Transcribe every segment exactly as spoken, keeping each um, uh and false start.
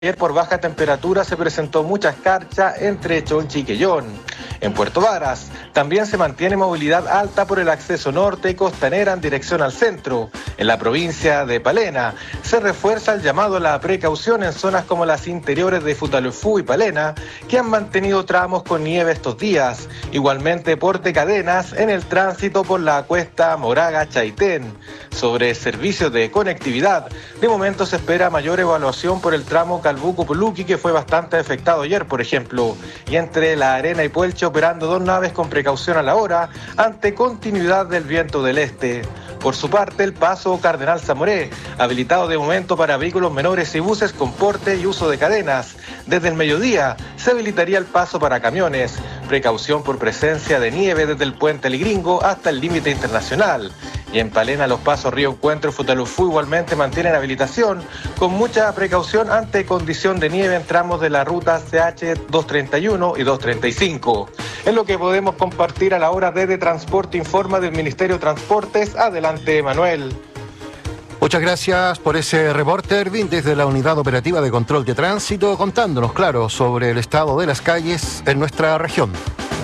Ayer por baja temperatura se presentó mucha escarcha entre Chonchi y Quellón. En Puerto Varas también se mantiene movilidad alta por el acceso norte y costanera en dirección al centro. En la provincia de Palena se refuerza el llamado a la precaución en zonas como las interiores de Futaleufú y Palena, que han mantenido tramos con nieve estos días. Igualmente porte cadenas en el tránsito por la cuesta Moraga-Chaitén. Sobre servicios de conectividad, de momento se espera mayor evaluación por el tramo Calbuco-Puluqui, que fue bastante afectado ayer, por ejemplo, y entre La Arena y Puelche operando dos naves con precaución a la hora ante continuidad del viento del este. Por su parte, el paso Cardenal Zamoré, habilitado de momento para vehículos menores y buses con porte y uso de cadenas. Desde el mediodía se habilitaría el paso para camiones. Precaución por presencia de nieve desde el puente El Gringo hasta el límite internacional. Y en Palena los pasos Río Encuentro y Futaleufú igualmente mantienen habilitación, con mucha precaución ante condición de nieve en tramos de la ruta C H doscientos treinta y uno y doscientos treinta y cinco. Es lo que podemos compartir a la hora de, de Transporte Informa del Ministerio de Transportes. Adelante, Manuel. Muchas gracias por ese reporte, Erwin, desde la Unidad Operativa de Control de Tránsito, contándonos, claro, sobre el estado de las calles en nuestra región.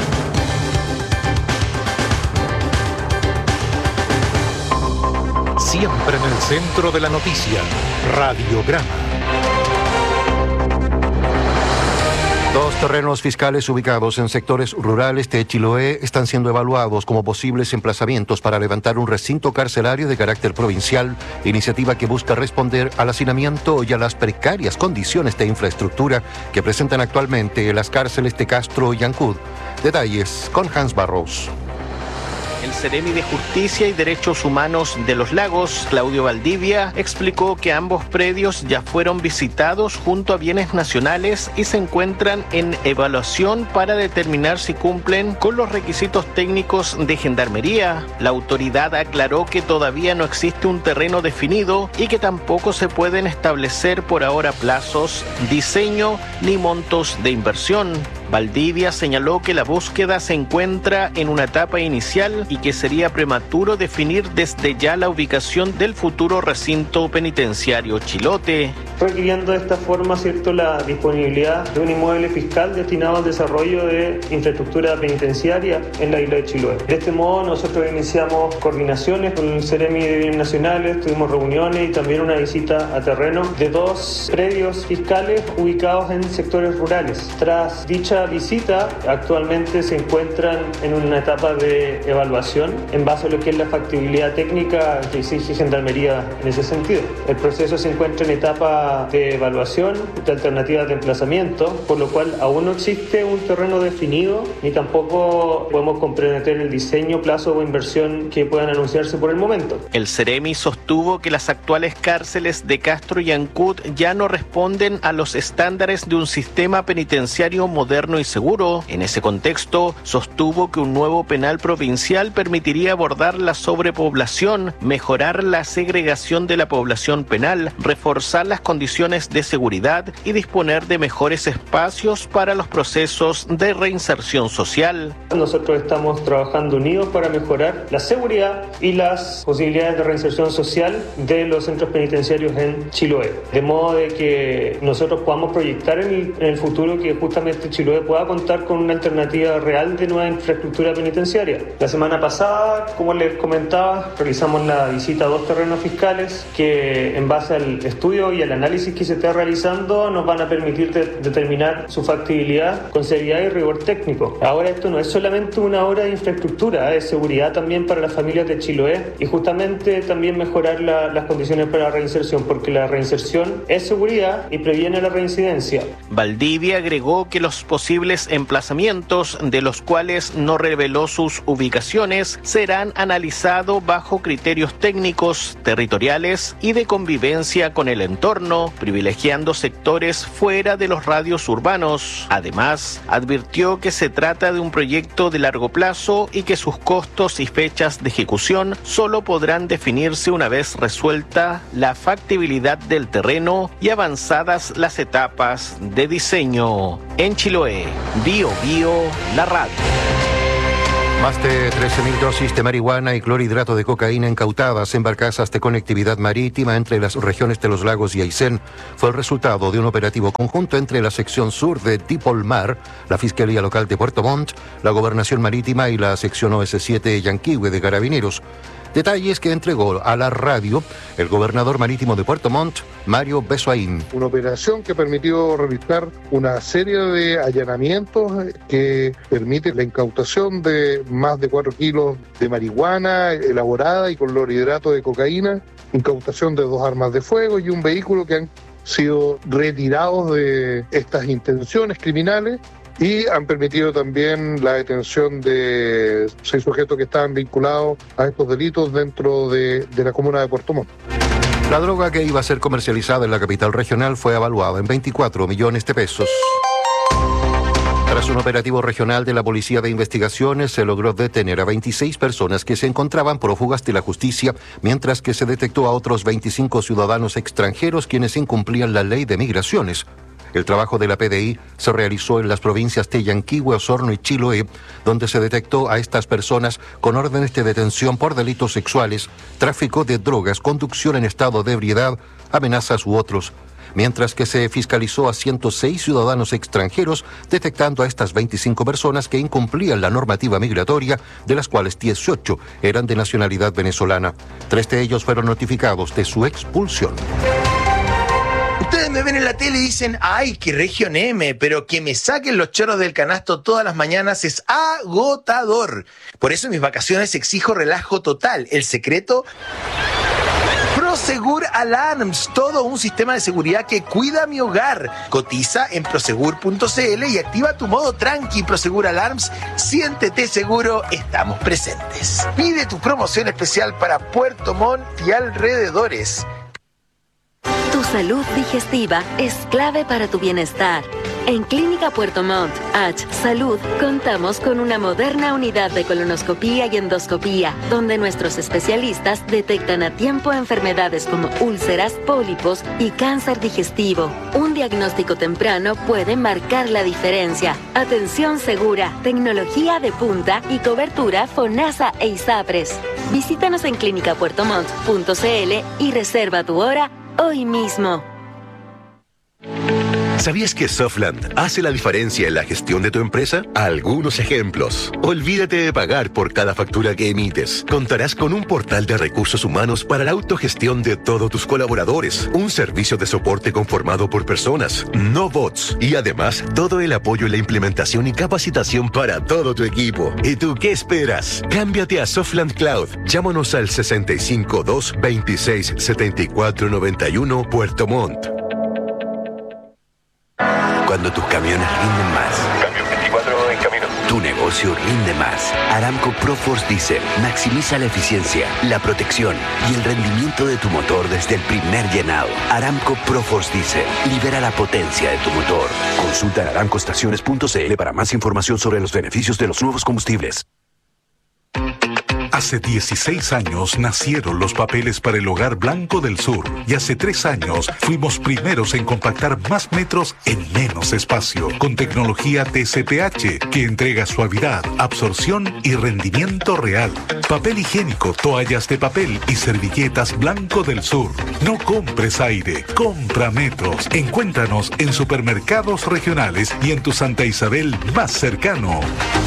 Siempre en el centro de la noticia, Radiograma. Dos terrenos fiscales ubicados en sectores rurales de Chiloé están siendo evaluados como posibles emplazamientos para levantar un recinto carcelario de carácter provincial, iniciativa que busca responder al hacinamiento y a las precarias condiciones de infraestructura que presentan actualmente las cárceles de Castro y Ancud. Detalles con Hans Barros. El Seremi de Justicia y Derechos Humanos de Los Lagos, Claudio Valdivia, explicó que ambos predios ya fueron visitados junto a bienes nacionales y se encuentran en evaluación para determinar si cumplen con los requisitos técnicos de Gendarmería. La autoridad aclaró que todavía no existe un terreno definido y que tampoco se pueden establecer por ahora plazos, diseño ni montos de inversión. Valdivia señaló que la búsqueda se encuentra en una etapa inicial y que sería prematuro definir desde ya la ubicación del futuro recinto penitenciario Chilote. Requiriendo de esta forma, cierto, la disponibilidad de un inmueble fiscal destinado al desarrollo de infraestructura penitenciaria en la isla de Chiloé. De este modo, nosotros iniciamos coordinaciones con el Seremi de Bienes Nacionales, tuvimos reuniones y también una visita a terreno de dos predios fiscales ubicados en sectores rurales. Tras dicha visita, actualmente se encuentran en una etapa de evaluación en base a lo que es la factibilidad técnica que exige Gendarmería en ese sentido. El proceso se encuentra en etapa de evaluación de alternativas de emplazamiento, por lo cual aún no existe un terreno definido ni tampoco podemos comprometer el diseño, plazo o inversión que puedan anunciarse por el momento. El Seremi sostuvo que las actuales cárceles de Castro y Ancud ya no responden a los estándares de un sistema penitenciario moderno y seguro. En ese contexto, sostuvo que un nuevo penal provincial permitiría abordar la sobrepoblación, mejorar la segregación de la población penal, reforzar las condiciones de seguridad y disponer de mejores espacios para los procesos de reinserción social. Nosotros estamos trabajando unidos para mejorar la seguridad y las posibilidades de reinserción social de los centros penitenciarios en Chiloé, de modo de que nosotros podamos proyectar en el, en el futuro que justamente Chiloé pueda contar con una alternativa real de nueva infraestructura penitenciaria. La semana pasada, como les comentaba, realizamos la visita a dos terrenos fiscales que, en base al estudio y al análisis que se está realizando, nos van a permitir de, determinar su factibilidad con seriedad y rigor técnico. Ahora, esto no es solamente una obra de infraestructura, es seguridad también para las familias de Chiloé y justamente también mejorar la, las condiciones para la reinserción, porque la reinserción es seguridad y previene la reincidencia. Valdivia agregó que los posibles emplazamientos, de los cuales no reveló sus ubicaciones, serán analizados bajo criterios técnicos, territoriales y de convivencia con el entorno, privilegiando sectores fuera de los radios urbanos. Además, advirtió que se trata de un proyecto de largo plazo y que sus costos y fechas de ejecución solo podrán definirse una vez resuelta la factibilidad del terreno y avanzadas las etapas de diseño. En Chiloé, Bio Bio, la radio. Más de trece mil dosis de marihuana y clorhidrato de cocaína incautadas en barcazas de conectividad marítima entre las regiones de Los Lagos y Aysén fue el resultado de un operativo conjunto entre la sección sur de Dipolmar, la Fiscalía Local de Puerto Montt, la Gobernación Marítima y la sección O S siete Yanquihue de Carabineros. Detalles que entregó a la radio el gobernador marítimo de Puerto Montt, Mario Besoaín. Una operación que permitió realizar una serie de allanamientos que permite la incautación de más de cuatro kilos de marihuana elaborada y con clorhidrato de cocaína, incautación de dos armas de fuego y un vehículo que han sido retirados de estas intenciones criminales. Y han permitido también la detención de seis sujetos que estaban vinculados a estos delitos dentro de, de la comuna de Puerto Montt. La droga que iba a ser comercializada en la capital regional fue evaluada en veinticuatro millones de pesos. Tras un operativo regional de la Policía de Investigaciones, se logró detener a veintiséis personas que se encontraban prófugas de la justicia, mientras que se detectó a otros veinticinco ciudadanos extranjeros quienes incumplían la ley de migraciones. El trabajo de la P D I se realizó en las provincias de Yanquihue, Osorno y Chiloé, donde se detectó a estas personas con órdenes de detención por delitos sexuales, tráfico de drogas, conducción en estado de ebriedad, amenazas u otros, mientras que se fiscalizó a ciento seis ciudadanos extranjeros, detectando a estas veinticinco personas que incumplían la normativa migratoria, de las cuales dieciocho eran de nacionalidad venezolana. Tres de ellos fueron notificados de su expulsión. Ustedes me ven en la tele y dicen, ay, qué región M, pero que me saquen los chorros del canasto todas las mañanas es agotador. Por eso en mis vacaciones exijo relajo total. El secreto, Prosegur Alarms, todo un sistema de seguridad que cuida mi hogar. Cotiza en prosegur punto c l y activa tu modo tranqui. Prosegur Alarms, siéntete seguro, estamos presentes. Pide tu promoción especial para Puerto Montt y alrededores. Tu salud digestiva es clave para tu bienestar. En Clínica Puerto Montt, H Salud, contamos con una moderna unidad de colonoscopía y endoscopía, donde nuestros especialistas detectan a tiempo enfermedades como úlceras, pólipos y cáncer digestivo. Un diagnóstico temprano puede marcar la diferencia. Atención segura, tecnología de punta y cobertura FONASA e ISAPRES. Visítanos en clínica puerto montt punto c l y reserva tu hora hoy mismo. ¿Sabías que Softland hace la diferencia en la gestión de tu empresa? Algunos ejemplos. Olvídate de pagar por cada factura que emites. Contarás con un portal de recursos humanos para la autogestión de todos tus colaboradores. Un servicio de soporte conformado por personas, no bots. Y además, todo el apoyo en la implementación y capacitación para todo tu equipo. ¿Y tú qué esperas? Cámbiate a Softland Cloud. Llámanos al sesenta y cinco, dos, veintiséis, setenta y cuatro, noventa y uno Puerto Montt. Cuando tus camiones rinden más. Cambio veinticuatro en camino. Tu negocio rinde más. Aramco ProForce Diesel maximiza la eficiencia, la protección y el rendimiento de tu motor desde el primer llenado. Aramco ProForce Diesel libera la potencia de tu motor. Consulta en aramco estaciones punto c l para más información sobre los beneficios de los nuevos combustibles. Hace dieciséis años nacieron los papeles para el Hogar Blanco del Sur y hace tres años fuimos primeros en compactar más metros en menos espacio con tecnología T C P H que entrega suavidad, absorción y rendimiento real. Papel higiénico, toallas de papel y servilletas Blanco del Sur. No compres aire, compra metros. Encuéntranos en supermercados regionales y en tu Santa Isabel más cercano.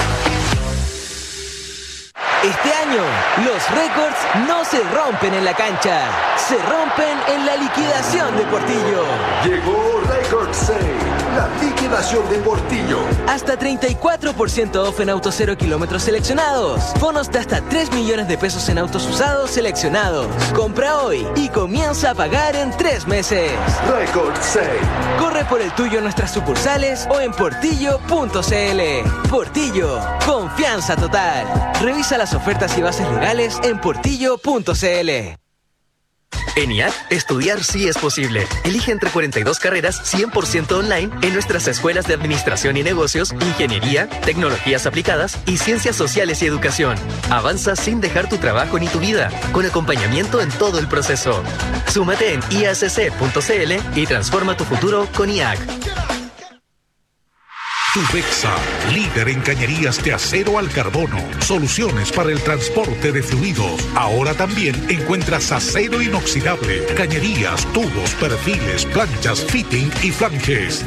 Este año, los récords no se rompen en la cancha, se rompen en la liquidación de Portillo. Llegó Record Sale, la liquidación de Portillo. Hasta treinta y cuatro por ciento off en autos cero kilómetros seleccionados. Bonos de hasta tres millones de pesos en autos usados seleccionados. Compra hoy y comienza a pagar en tres meses. Record Sale. Corre por el tuyo en nuestras sucursales o en portillo punto c l. Portillo, confianza total. Revisa las ofertas y bases legales en portillo punto c l. En I A C, estudiar sí es posible. Elige entre cuarenta y dos carreras cien por ciento online en nuestras escuelas de Administración y Negocios, Ingeniería, Tecnologías Aplicadas y Ciencias Sociales y Educación. Avanza sin dejar tu trabajo ni tu vida, con acompañamiento en todo el proceso. Súmate en i a c c punto c l y transforma tu futuro con I A C. Tubexa, líder en cañerías de acero al carbono. Soluciones para el transporte de fluidos. Ahora también encuentras acero inoxidable, cañerías, tubos, perfiles, planchas, fitting y flanges.